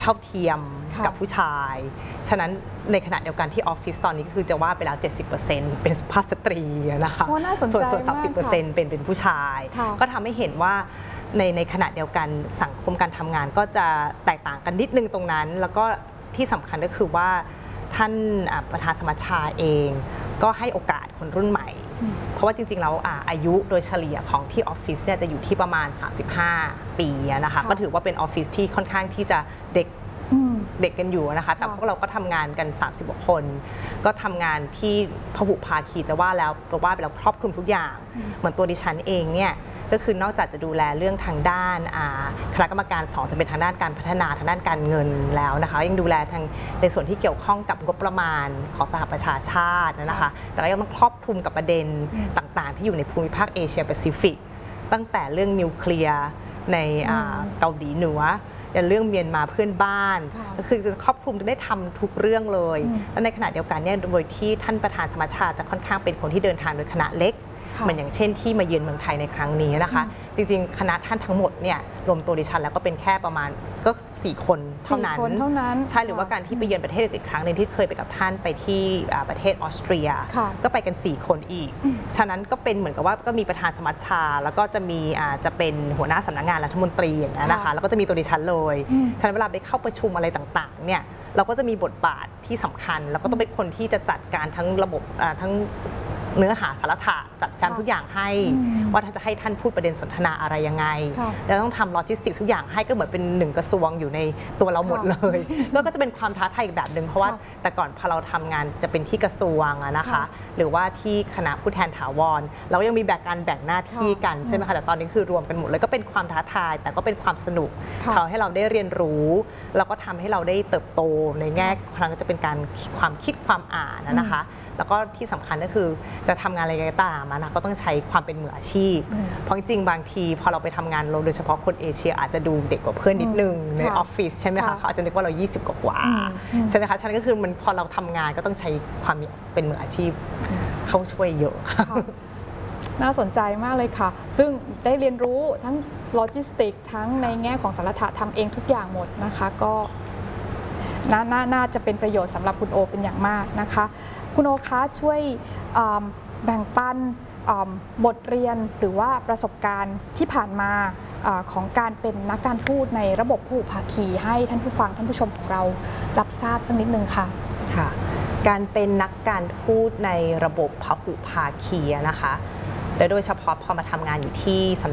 เท่าเทียมกับผู้ชายฉะนั้นในขณะเดียวกันที่ออฟฟิศตอนนี้ก็คือจะว่าไปแล้ว 70% เป็นสุภาพสตรีนะคะส่วน30% เป็นผู้ชายก็ทำให้เห็นว่าในขณะเดียวกันสังคมการทำงานก็จะแตกต่างกันนิดนึงตรงนั้นแล้วก็ที่สำคัญก็คือว่าท่านประธานสมัชชาเองก็ให้โอกาสคนรุ่นใหม่เพราะว่าจริงๆแล้วอายุโดยเฉลี่ยของที่ออฟฟิศเนี่ยจะอยู่ที่ประมาณ35 ปีนะคะก็ถือว่าเป็นออฟฟิศที่ค่อนข้างที่จะเด็กกันอยู่นะคะแต่พวกเราก็ทำงานกัน30 กว่าคนก็ทำงานที่พหุภาคีจะว่าไปแล้วครอบคลุมทุกอย่างเหมือนตัวดิฉันเองเนี่ยก็คือนอกจากจะดูแลเรื่องทางด้านคณะกรรมการ2จะเป็นทางด้านการพัฒนาทางด้านการเงินแล้วนะคะยังดูแลทางในส่วนที่เกี่ยวข้องกับงบประมาณของสหประชาชาตินะคะแต่ก็ยังต้องครอบคลุมกับประเด็นต่างๆที่อยู่ในภูมิภาคเอเชียแปซิฟิกตั้งแต่เรื่องนิวเคลียร์ในเกาหลีเหนืออย่างเรื่องเมียนมาเพื่อนบ้านก็คือจะครอบคลุมจะได้ทำทุกเรื่องเลยและในขณะเดียวกันเนี่ยโดยที่ท่านประธานสมัชชาจะค่อนข้างเป็นคนที่เดินทางโดยคณะเล็กเหมือนอย่างเช่นที่มาเยือนเมืองไทยในครั้งนี้นะคะจริงๆคณะท่านทั้งหมดเนี่ยรวมตัวดิฉันแล้วก็เป็นแค่ประมาณก็4 คนเท่านั้นใช่หรือว่าการที่ไปเยือนประเทศอีกครั้งหนึ่งที่เคยไปกับท่านไปที่ประเทศออสเตรียก็ไปกัน4 คนอีกฉะนั้นก็เป็นเหมือนกับว่าก็มีประธานสมัชชาแล้วก็จะมีจะเป็นหัวหน้าสำนักงานรัฐมนตรีอย่างนี้นะคะแล้วก็จะมีตัวดิฉันเลยฉะนั้นเวลาไปเข้าประชุมอะไรต่างๆเนี่ยเราก็จะมีบทบาทที่สำคัญแล้วก็ต้องเป็นคนที่จะจัดการทั้งระบบทั้งเนื้อหาสาระจัดการทุกอย่างให้ว่าถ้าจะให้ท่านพูดประเด็นสนทนาอะไรยังไงแล้วต้องทำโลจิสติกทุกอย่างให้ก็เหมือนเป็น1 กระทรวงอยู่ในตัวเราหมดเลยแล้วก็จะเป็นความท้าทายอีกแบบหนึ่งเพราะว่าแต่ก่อนพอเราทำงานจะเป็นที่กระทรวงนะคะหรือว่าที่คณะผู้แทนถาวรเรายังมีการแบ่งหน้าที่กันใช่ไหมคะแต่ตอนนี้คือรวมกันหมดเลยก็เป็นความท้าทายแต่ก็เป็นความสนุกทำให้เราได้เรียนรู้แล้วก็ทำให้เราได้เติบโตในแง่ครั้งจะเป็นการความคิดความอ่านนะคะแล้วก็ที่สำคัญก็คือจะทำงานอะไรก็ตามนะก็ต้องใช้ความเป็นมืออาชีพเพราะจริงๆบางทีพอเราไปทำงานโดยเฉพาะคนเอเชียอาจจะดูเด็กกว่าเพื่อนนิดนึงในออฟฟิศใช่ไหมคะเขาอาจจะนึกว่าเรา20 กว่าใช่ไหมคะฉะนั้นก็คือมันพอเราทำงานก็ต้องใช้ความเป็นมืออาชีพเข้าช่วยเยอะน่าสนใจมากเลยค่ะซึ่งได้เรียนรู้ทั้งโลจิสติกทั้งในแง่ของสาระทำเองทุกอย่างหมดนะคะก็น่าจะเป็นประโยชน์สำหรับคุณโอเป็นอย่างมากนะคะคุณโอคะช่วยแบ่งปันบทเรียนหรือว่าประสบการณ์ที่ผ่านมาของการเป็นนักการทูตในระบบพหุภาคีให้ท่านผู้ฟังท่านผู้ชมของเรารับทราบสักนิดนึงค่ะการเป็นนักการทูตในระบบพหุภาคีนะคะและโดยเฉพาะพอมาทำงานอยู่ที่